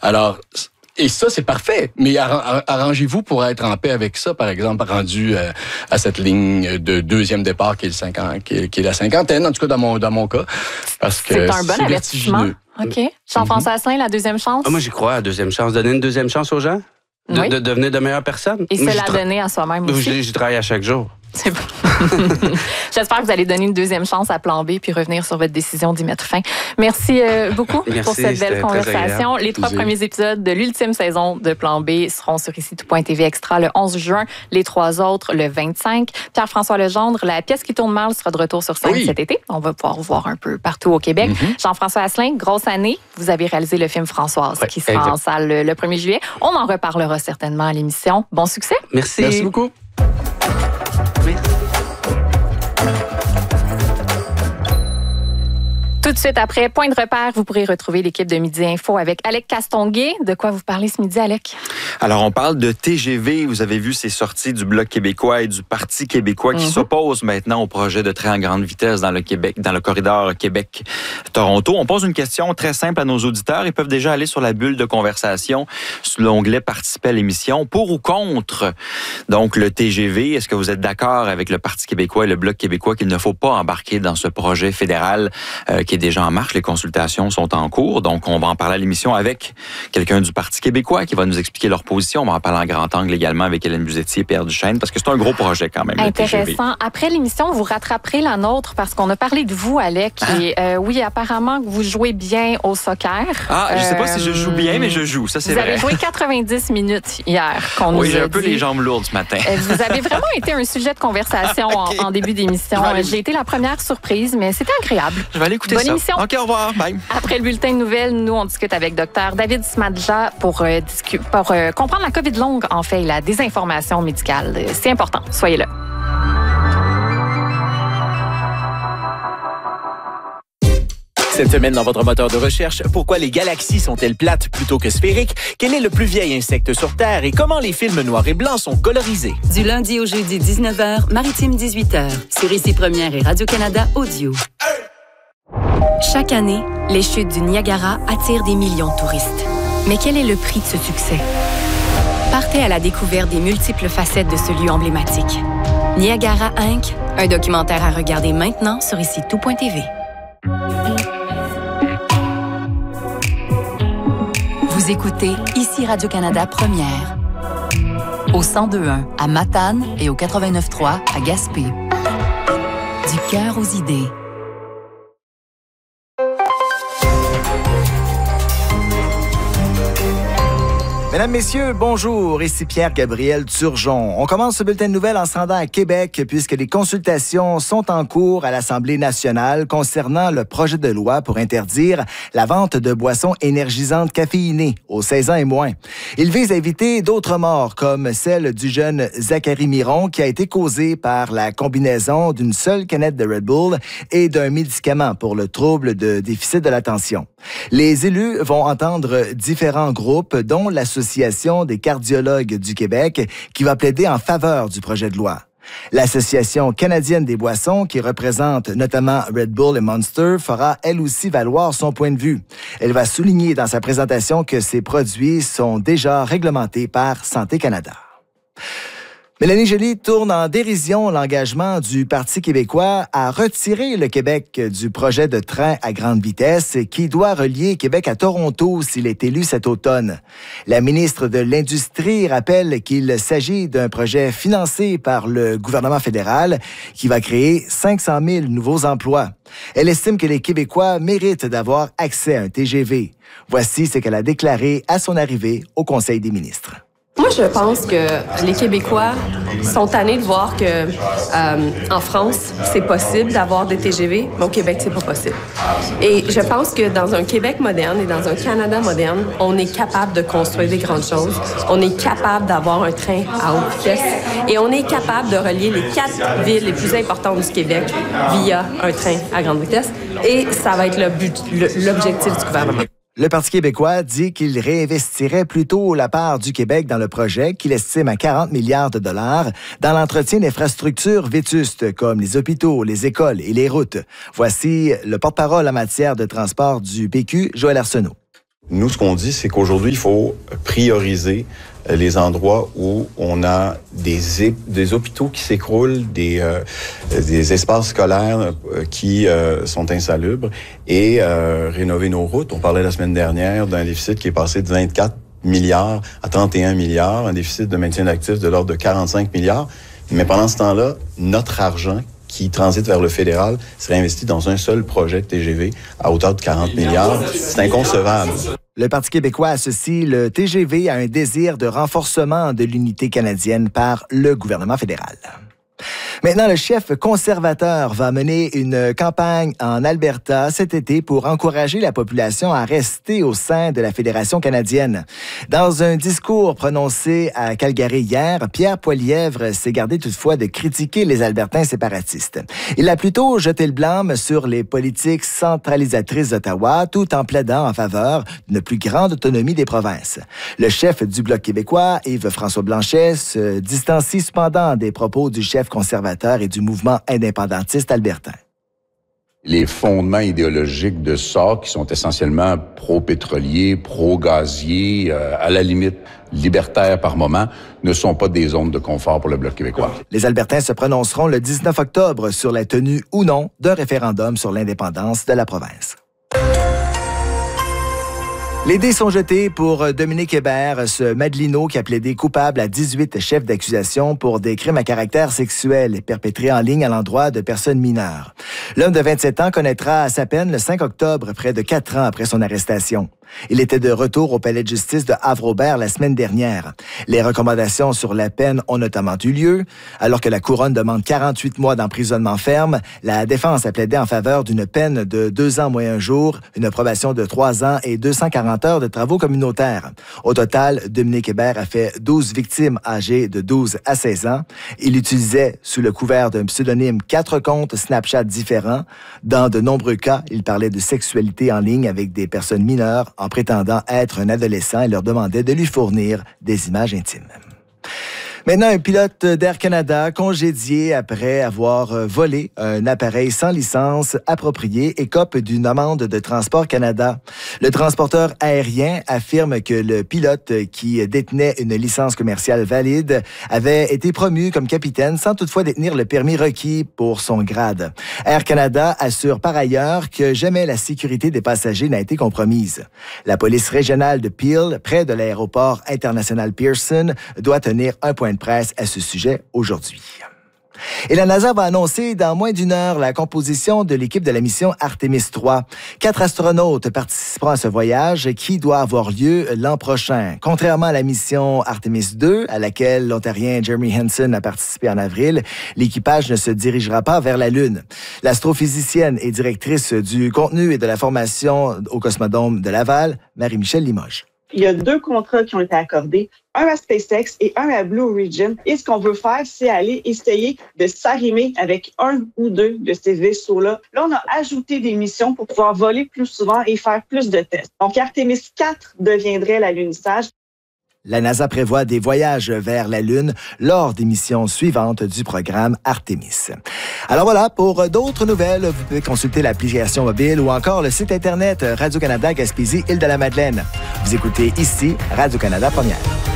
Alors, et ça, c'est parfait. Mais arrangez-vous pour être en paix avec ça, par exemple, rendu à cette ligne de deuxième départ qui est la cinquantaine, en tout cas dans mon cas. Parce que c'est un bon avertissement. OK. Jean-François Asselin, la deuxième chance? Moi, j'y crois à la deuxième chance. Donner une deuxième chance aux gens? Oui. De devenir de meilleures personnes? Et se la donner à soi-même aussi. J'y travaille à chaque jour. C'est bon. J'espère que vous allez donner une deuxième chance à Plan B puis revenir sur votre décision d'y mettre fin. Merci beaucoup pour cette belle conversation. Les 3 premiers épisodes de l'ultime saison de Plan B seront sur ici-tout.tv Extra le 11 juin, les 3 autres le 25. Pierre-François Legendre, la pièce qui tourne mal sera de retour sur scène cet été. On va pouvoir voir un peu partout au Québec. Jean-François Asselin, grosse année. Vous avez réalisé le film Françoise qui sera en salle le 1er juillet. On en reparlera certainement à l'émission. Bon succès. Merci. Merci beaucoup. Tout de suite après, Point de repère, vous pourrez retrouver l'équipe de Midi Info avec Alec Castonguay. De quoi vous parlez ce midi, Alec? Alors, on parle de TGV. Vous avez vu ces sorties du Bloc québécois et du Parti québécois qui s'opposent maintenant au projet de train à grande vitesse dans le Québec, dans le corridor Québec-Toronto. On pose une question très simple à nos auditeurs. Ils peuvent déjà aller sur la bulle de conversation, sur l'onglet « Participer à l'émission ». Pour ou contre, donc, le TGV, est-ce que vous êtes d'accord avec le Parti québécois et le Bloc québécois qu'il ne faut pas embarquer dans ce projet fédéral qui est déjà en marche? Les consultations sont en cours. Donc, on va en parler à l'émission avec quelqu'un du Parti québécois qui va nous expliquer leur position. On va en parler en grand angle également avec Hélène Buzetti et Pierre Duchesne parce que c'est un gros projet quand même. Intéressant. Après l'émission, vous rattraperez la nôtre parce qu'on a parlé de vous, Alec. Et oui, apparemment, vous jouez bien au soccer. Je sais pas si je joue bien, mais je joue. Ça, c'est vrai. Vous avez joué 90 minutes hier. Oui, j'ai un peu les jambes lourdes ce matin. Vous avez vraiment été un sujet de conversation en début d'émission. J'ai été la première surprise, mais c'était agréable. Je vais aller écouter ça. Émission. OK, au revoir. Bye. Après le bulletin de nouvelles, nous, on discute avec Dr David Smadja pour comprendre la COVID longue, en fait, et la désinformation médicale. C'est important. Soyez là. Cette semaine, dans votre moteur de recherche, pourquoi les galaxies sont-elles plates plutôt que sphériques? Quel est le plus vieil insecte sur Terre? Et comment les films noirs et blancs sont colorisés? Du lundi au jeudi, 19h, Maritime 18h. Sur Ici Première et Radio-Canada Audio. Chaque année, les chutes du Niagara attirent des millions de touristes. Mais quel est le prix de ce succès? Partez à la découverte des multiples facettes de ce lieu emblématique. Niagara Inc., un documentaire à regarder maintenant sur ici-tout.tv. Vous écoutez Ici Radio-Canada Première. Au 102.1 à Matane et au 89.3 à Gaspé. Du cœur aux idées. Mesdames, Messieurs, bonjour. Ici Pierre-Gabriel Turgeon. On commence ce bulletin de nouvelles en se rendant à Québec puisque les consultations sont en cours à l'Assemblée nationale concernant le projet de loi pour interdire la vente de boissons énergisantes caféinées aux 16 ans et moins. Il vise à éviter d'autres morts comme celle du jeune Zachary Miron qui a été causée par la combinaison d'une seule canette de Red Bull et d'un médicament pour le trouble de déficit de l'attention. Les élus vont entendre différents groupes, dont l'Association des cardiologues du Québec, qui va plaider en faveur du projet de loi. L'Association canadienne des boissons, qui représente notamment Red Bull et Monster, fera elle aussi valoir son point de vue. Elle va souligner dans sa présentation que ces produits sont déjà réglementés par Santé Canada. Mélanie Joly tourne en dérision l'engagement du Parti québécois à retirer le Québec du projet de train à grande vitesse qui doit relier Québec à Toronto s'il est élu cet automne. La ministre de l'Industrie rappelle qu'il s'agit d'un projet financé par le gouvernement fédéral qui va créer 500 000 nouveaux emplois. Elle estime que les Québécois méritent d'avoir accès à un TGV. Voici ce qu'elle a déclaré à son arrivée au Conseil des ministres. Moi, je pense que les Québécois sont tannés de voir que en France, c'est possible d'avoir des TGV, mais au Québec, c'est pas possible. Et je pense que dans un Québec moderne et dans un Canada moderne, on est capable de construire des grandes choses. On est capable d'avoir un train à haute vitesse et on est capable de relier les 4 villes les plus importantes du Québec via un train à grande vitesse. Et ça va être l'objectif du gouvernement. Le Parti québécois dit qu'il réinvestirait plutôt la part du Québec dans le projet qu'il estime à 40 milliards de dollars dans l'entretien d'infrastructures vétustes comme les hôpitaux, les écoles et les routes. Voici le porte-parole en matière de transport du PQ, Joël Arsenault. Nous, ce qu'on dit, c'est qu'aujourd'hui, il faut prioriser les endroits où on a des hôpitaux qui s'écroulent, des espaces scolaires qui sont insalubres et rénover nos routes. On parlait la semaine dernière d'un déficit qui est passé de 24 milliards à 31 milliards, un déficit de maintien d'actifs de l'ordre de 45 milliards. Mais pendant ce temps-là, notre argent qui transite vers le fédéral serait investi dans un seul projet de TGV à hauteur de 40 milliards. C'est inconcevable. Le Parti québécois associe le TGV à un désir de renforcement de l'unité canadienne par le gouvernement fédéral. Maintenant, le chef conservateur va mener une campagne en Alberta cet été pour encourager la population à rester au sein de la Fédération canadienne. Dans un discours prononcé à Calgary hier, Pierre Poilievre s'est gardé toutefois de critiquer les Albertains séparatistes. Il a plutôt jeté le blâme sur les politiques centralisatrices d'Ottawa, tout en plaidant en faveur d'une plus grande autonomie des provinces. Le chef du Bloc québécois, Yves-François Blanchet, se distancie cependant des propos du chef conservateur et du mouvement indépendantiste albertain. Les fondements idéologiques de ça, qui sont essentiellement pro-pétrolier, pro-gazier, à la limite libertaires par moment, ne sont pas des zones de confort pour le Bloc québécois. Les Albertains se prononceront le 19 octobre sur la tenue ou non d'un référendum sur l'indépendance de la province. Les dés sont jetés pour Dominique Hébert, ce Madelino qui a plaidé coupable à 18 chefs d'accusation pour des crimes à caractère sexuel perpétrés en ligne à l'endroit de personnes mineures. L'homme de 27 ans connaîtra sa peine le 5 octobre, près de 4 ans après son arrestation. Il était de retour au palais de justice de Havre-Aubert la semaine dernière. Les recommandations sur la peine ont notamment eu lieu. Alors que la couronne demande 48 mois d'emprisonnement ferme, la défense a plaidé en faveur d'une peine de 2 ans moins un jour, une probation de 3 ans et 240 heures de travaux communautaires. Au total, Dominique Hébert a fait 12 victimes âgées de 12 à 16 ans. Il utilisait, sous le couvert d'un pseudonyme, 4 comptes Snapchat différents. Dans de nombreux cas, il parlait de sexualité en ligne avec des personnes mineures en prétendant être un adolescent et leur demandait de lui fournir des images intimes. Maintenant, un pilote d'Air Canada congédié après avoir volé un appareil sans licence appropriée écope d'une amende de Transport Canada. Le transporteur aérien affirme que le pilote qui détenait une licence commerciale valide avait été promu comme capitaine sans toutefois détenir le permis requis pour son grade. Air Canada assure par ailleurs que jamais la sécurité des passagers n'a été compromise. La police régionale de Peel, près de l'aéroport international Pearson, doit tenir un point de presse à ce sujet aujourd'hui. Et la NASA va annoncer dans moins d'1 heure la composition de l'équipe de la mission Artemis 3. 4 astronautes participeront à ce voyage qui doit avoir lieu l'an prochain. Contrairement à la mission Artemis 2, à laquelle l'Ontarien Jeremy Hansen a participé en avril, l'équipage ne se dirigera pas vers la Lune. L'astrophysicienne et directrice du contenu et de la formation au Cosmodome de Laval, Marie-Michelle Limoges. Il y a 2 contrats qui ont été accordés, un à SpaceX et un à Blue Origin. Et ce qu'on veut faire, c'est aller essayer de s'arrimer avec 1 ou 2 de ces vaisseaux-là. Là, on a ajouté des missions pour pouvoir voler plus souvent et faire plus de tests. Donc, Artemis 4 deviendrait l'alunissage. La NASA prévoit des voyages vers la Lune lors des missions suivantes du programme Artemis. Alors voilà, pour d'autres nouvelles, vous pouvez consulter l'application mobile ou encore le site Internet Radio-Canada Gaspésie Île-de-la-Madeleine. Vous écoutez ici Radio-Canada Première.